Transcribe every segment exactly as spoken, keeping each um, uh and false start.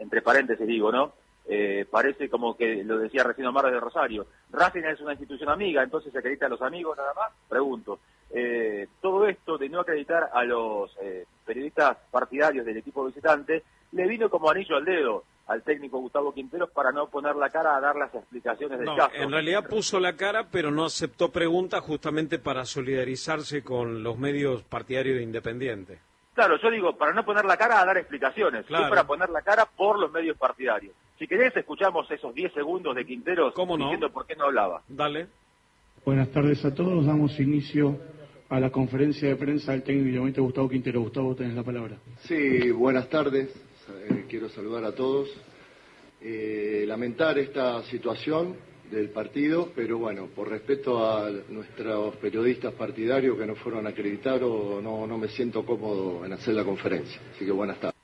entre paréntesis digo, ¿no? Eh, parece como que lo decía recién Omar de Rosario, Racing es una institución amiga, entonces se acredita a los amigos nada más. Pregunto, eh, todo esto de no acreditar a los eh, periodistas partidarios del equipo visitante le vino como anillo al dedo al técnico Gustavo Quinteros para no poner la cara a dar las explicaciones del no, caso. En realidad puso la cara, pero no aceptó preguntas justamente para solidarizarse con los medios partidarios de Independiente. Claro, yo digo, para no poner la cara a dar explicaciones, Claro. es para poner la cara por los medios partidarios. Si querés, escuchamos esos diez segundos de Quinteros ¿Cómo no? diciendo por qué no hablaba. Dale. Buenas tardes a todos, damos inicio a la conferencia de prensa del técnico Independiente Gustavo Quinteros. Gustavo, tenés la palabra. Sí, buenas tardes, eh, quiero saludar a todos. Eh, lamentar esta situación del partido, pero bueno, por respeto a nuestros periodistas partidarios que no fueron acreditados, no, no me siento cómodo en hacer la conferencia. Así que buenas tardes.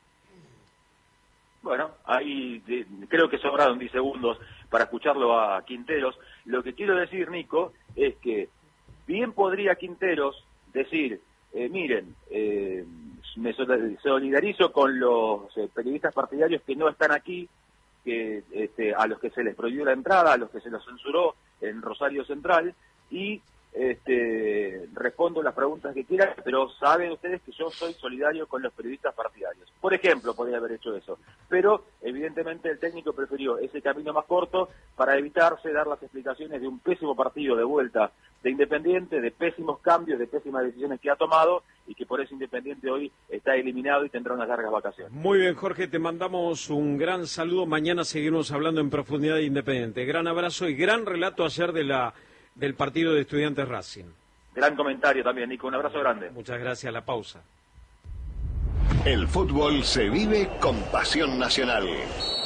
Bueno, ahí de, creo que sobraron diez segundos para escucharlo a Quinteros. Lo que quiero decir, Nico, es que bien podría Quinteros decir, eh, miren, eh, me solidarizo con los eh, periodistas partidarios que no están aquí, que este, a los que se les prohibió la entrada, a los que se los censuró en Rosario Central, y este, respondo las preguntas que quieran, pero saben ustedes que yo soy solidario con los periodistas partidarios. Por ejemplo, podría haber hecho eso, pero evidentemente el técnico prefirió ese camino más corto para evitarse dar las explicaciones de un pésimo partido de vuelta de Independiente, de pésimos cambios, de pésimas decisiones que ha tomado, y que por eso Independiente hoy está eliminado y tendrá unas largas vacaciones. Muy bien, Jorge, te mandamos un gran saludo. Mañana seguiremos hablando en profundidad de Independiente. Gran abrazo y gran relato ayer de la del partido de Estudiantes Racing. Gran comentario también, Nico. Un abrazo grande. Muchas gracias. La pausa. El fútbol se vive con pasión nacional.